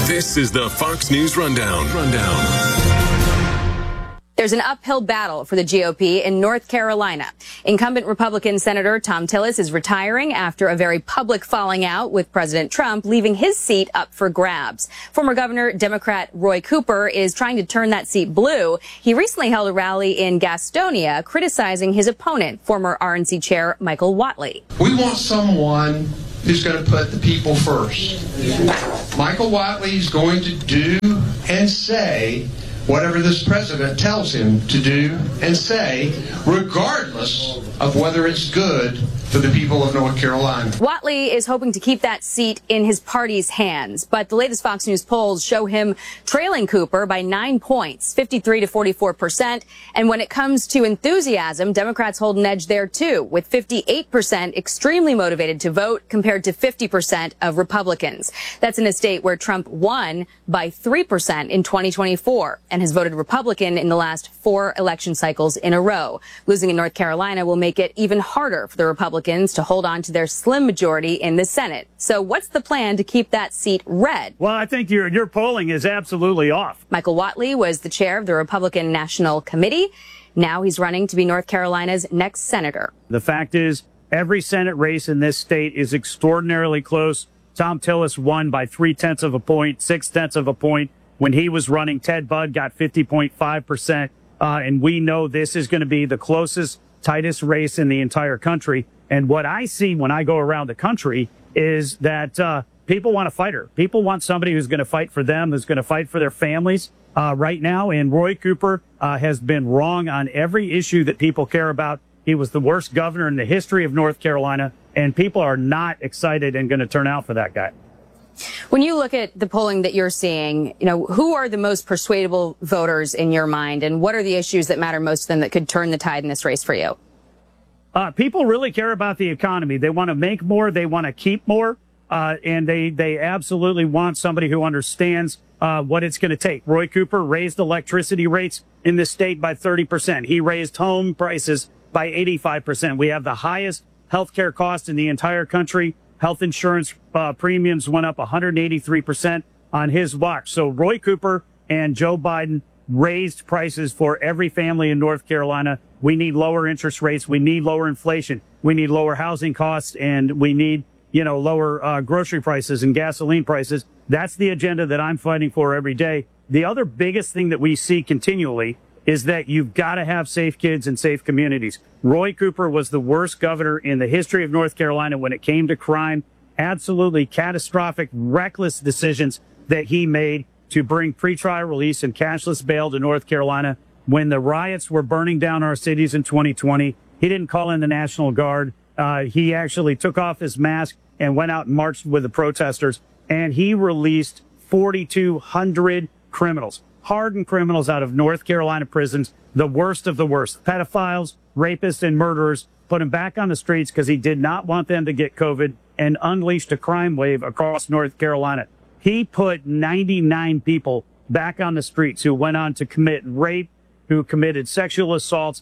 This is the Fox News Rundown. There's an uphill battle for the GOP in North Carolina. Incumbent Republican Senator Thom Tillis is retiring after a very public falling out with President Trump, leaving his seat up for grabs. Former Governor Democrat Roy Cooper is trying to turn that seat blue. He recently held a rally in Gastonia criticizing his opponent, former RNC Chair Michael Whatley. We want someone who's going to put the people first. Michael Whatley is going to do and say whatever this president tells him to do and say, regardless of whether it's good for the people of North Carolina. Whatley is hoping to keep that seat in his party's hands, but the latest Fox News polls show him trailing Cooper by 9 points, 53 to 44%. And when it comes to enthusiasm, Democrats hold an edge there too, with 58% extremely motivated to vote compared to 50% of Republicans. That's in a state where Trump won by 3% in 2024 and has voted Republican in the last 4 election cycles in a row. Losing in North Carolina will make it even harder for the Republicans to hold on to their slim majority in the Senate. So what's the plan to keep that seat red? Well, I think your polling is absolutely off. Michael Whatley was the chair of the Republican National Committee. Now he's running to be North Carolina's next senator. The fact is, every Senate race in this state is extraordinarily close. Thom Tillis won by 0.3 of a point, 0.6 of a point. When he was running, Ted Budd got 50.5%. And we know this is going to be the closest, tightest race in the entire country. And what I see when I go around the country is that people want a fighter. People want somebody who's going to fight for them, who's going to fight for their families right now. And Roy Cooper has been wrong on every issue that people care about. He was the worst governor in the history of North Carolina, and people are not excited and going to turn out for that guy. When you look at the polling that you're seeing, who are the most persuadable voters in your mind, and what are the issues that matter most to them that could turn the tide in this race for you? People really care about the economy. They want to make more. They want to keep more. And they absolutely want somebody who understands what it's going to take. Roy Cooper raised electricity rates in the state by 30%. He raised home prices by 85%. We have the highest health care costs in the entire country. Health insurance premiums went up 183% on his watch. So Roy Cooper and Joe Biden raised prices for every family in North Carolina. We need lower interest rates. We need lower inflation. We need lower housing costs, and we need, lower grocery prices and gasoline prices. That's the agenda that I'm fighting for every day. The other biggest thing that we see continually is that you've got to have safe kids and safe communities. Roy Cooper was the worst governor in the history of North Carolina when it came to crime. Absolutely catastrophic, reckless decisions that he made to bring pretrial release and cashless bail to North Carolina. When the riots were burning down our cities in 2020, he didn't call in the National Guard. He actually took off his mask and went out and marched with the protesters. And he released 4,200 criminals, hardened criminals out of North Carolina prisons, the worst of the worst, pedophiles, rapists, and murderers, put them back on the streets because he did not want them to get COVID, and unleashed a crime wave across North Carolina. He put 99 people back on the streets who went on to commit rape, who committed sexual assaults,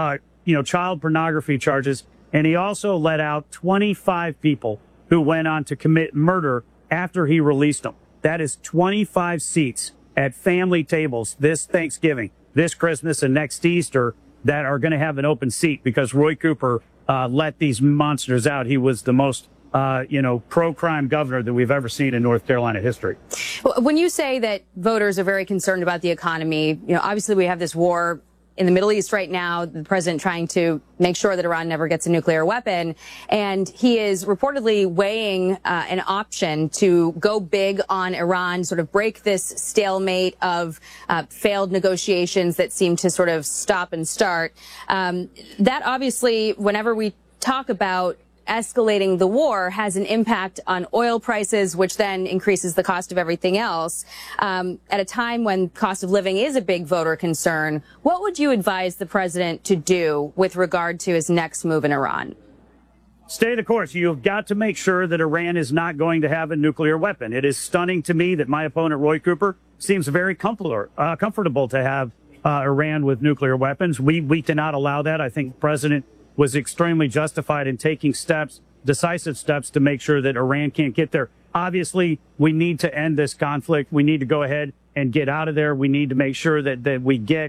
child pornography charges. And he also let out 25 people who went on to commit murder after he released them. That is 25 seats at family tables this Thanksgiving, this Christmas, and next Easter that are going to have an open seat because Roy Cooper let these monsters out. He was the most pro-crime governor that we've ever seen in North Carolina history. When you say that voters are very concerned about the economy, obviously we have this war in the Middle East right now, the president trying to make sure that Iran never gets a nuclear weapon. And he is reportedly weighing an option to go big on Iran, sort of break this stalemate of failed negotiations that seem to sort of stop and start. That obviously, whenever we talk about escalating the war, has an impact on oil prices, which then increases the cost of everything else. At a time when cost of living is a big voter concern, what would you advise the president to do with regard to his next move in Iran? Stay the course. You've got to make sure that Iran is not going to have a nuclear weapon. It is stunning to me that my opponent, Roy Cooper, seems very comfortable to have Iran with nuclear weapons. We cannot allow that. I think the president was extremely justified in taking decisive steps to make sure that Iran can't get there. Obviously, we need to end this conflict. We need to go ahead and get out of there. We need to make sure that we get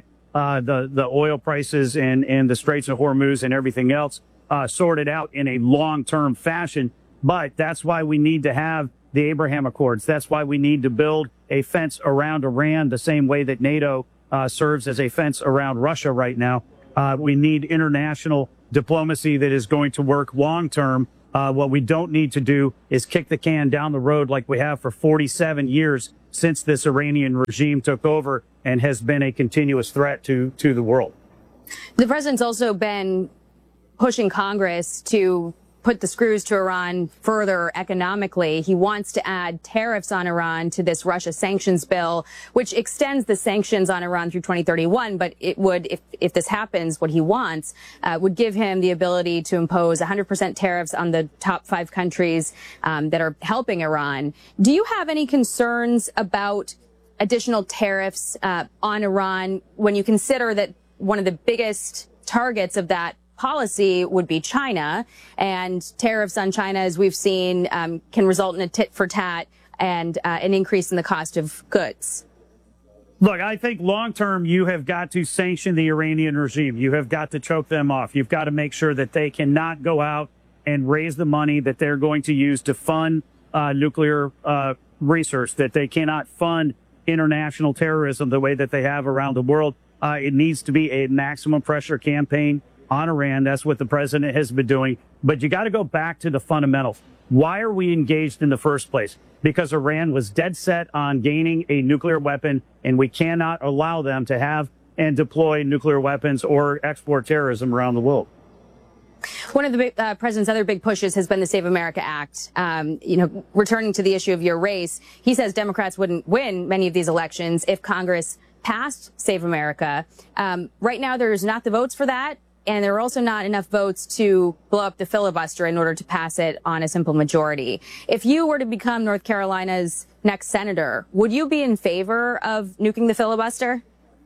the oil prices and the Straits of Hormuz and everything else sorted out in a long-term fashion. But that's why we need to have the Abraham Accords. That's why we need to build a fence around Iran the same way that NATO serves as a fence around Russia right now. We need international diplomacy that is going to work long-term. What we don't need to do is kick the can down the road like we have for 47 years since this Iranian regime took over and has been a continuous threat to the world. The president's also been pushing Congress to put the screws to Iran further economically. He wants to add tariffs on Iran to this Russia sanctions bill, which extends the sanctions on Iran through 2031. But it would, if this happens, what he wants would give him the ability to impose 100% tariffs on the top 5 countries that are helping Iran. Do you have any concerns about additional tariffs on Iran when you consider that one of the biggest targets of that policy would be China, and tariffs on China, as we've seen, can result in a tit for tat and an increase in the cost of goods? Look, I think long term, you have got to sanction the Iranian regime. You have got to choke them off. You've got to make sure that they cannot go out and raise the money that they're going to use to fund nuclear research, that they cannot fund international terrorism the way that they have around the world. It needs to be a maximum pressure campaign on Iran. That's what the president has been doing. But you got to go back to the fundamentals. Why are we engaged in the first place? Because Iran was dead set on gaining a nuclear weapon, and we cannot allow them to have and deploy nuclear weapons or export terrorism around the world. One of the president's other big pushes has been the Save America Act. Returning to the issue of your race, he says Democrats wouldn't win many of these elections if Congress passed Save America. Right now, there's not the votes for that. And there are also not enough votes to blow up the filibuster in order to pass it on a simple majority. If you were to become North Carolina's next senator, would you be in favor of nuking the filibuster?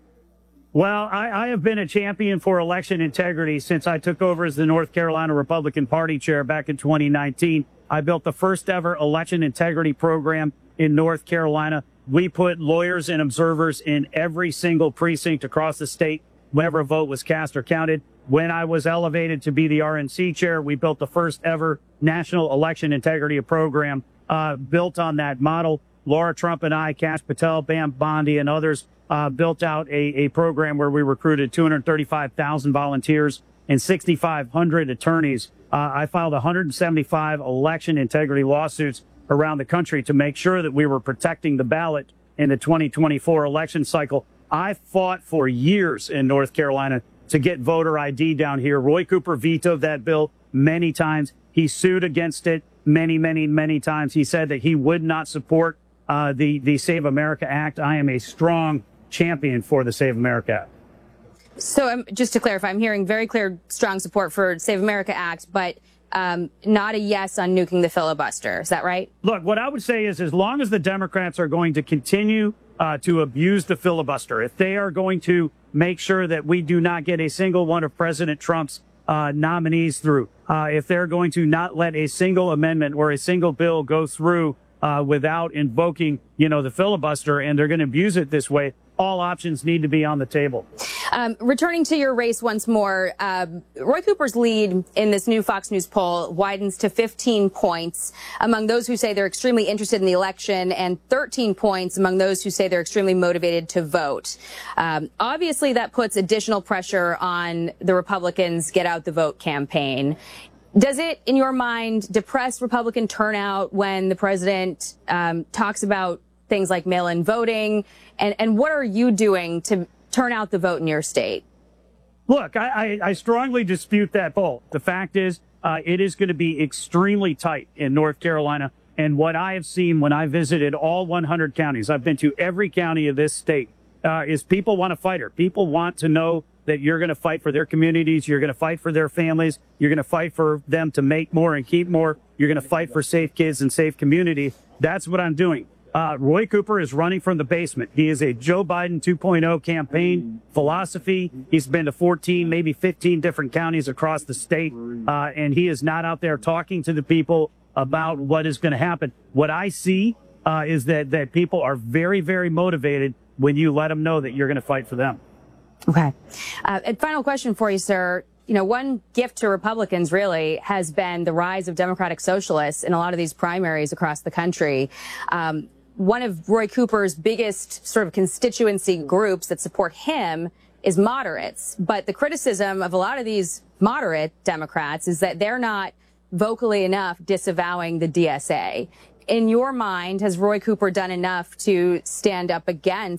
Well, I have been a champion for election integrity since I took over as the North Carolina Republican Party chair back in 2019. I built the first ever election integrity program in North Carolina. We put lawyers and observers in every single precinct across the state whenever a vote was cast or counted. When I was elevated to be the RNC chair, we built the first ever national election integrity program built on that model. Laura Trump and I, Kash Patel, Bam Bondi, and others built out a program where we recruited 235,000 volunteers and 6,500 attorneys. I filed 175 election integrity lawsuits around the country to make sure that we were protecting the ballot in the 2024 election cycle. I fought for years in North Carolina to get voter ID down here. Roy Cooper vetoed that bill many times. He sued against it many times. He said that he would not support the Save America Act. I am a strong champion for the Save America Act. So just to clarify, I'm hearing very clear, strong support for Save America Act, but not a yes on nuking the filibuster. Is that right? Look, what I would say is as long as the Democrats are going to continue to abuse the filibuster, if they are going to make sure that we do not get a single one of President Trump's nominees through, if they're going to not let a single amendment or a single bill go through without invoking, the filibuster, and they're going to abuse it this way, all options need to be on the table. Returning to your race once more, Roy Cooper's lead in this new Fox News poll widens to 15 points among those who say they're extremely interested in the election and 13 points among those who say they're extremely motivated to vote. Obviously, that puts additional pressure on the Republicans' Get Out the Vote campaign. Does it, in your mind, depress Republican turnout when the president talks about things like mail-in voting? And what are you doing to turn out the vote in your state? Look, I strongly dispute that poll. The fact is, it is going to be extremely tight in North Carolina. And what I have seen when I visited all 100 counties, I've been to every county of this state, is people want a fighter. People want to know that you're going to fight for their communities. You're going to fight for their families. You're going to fight for them to make more and keep more. You're going to fight for safe kids and safe community. That's what I'm doing. Roy Cooper is running from the basement. He is a Joe Biden 2.0 campaign philosophy. He's been to 14, maybe 15 different counties across the state, and he is not out there talking to the people about what is going to happen. What I see is that people are very, very motivated when you let them know that you're going to fight for them. Okay. And final question for you, sir. You know, one gift to Republicans really has been the rise of Democratic socialists in a lot of these primaries across the country. One of Roy Cooper's biggest sort of constituency groups that support him is moderates. But the criticism of a lot of these moderate Democrats is that they're not vocally enough disavowing the DSA. In your mind, has Roy Cooper done enough to stand up against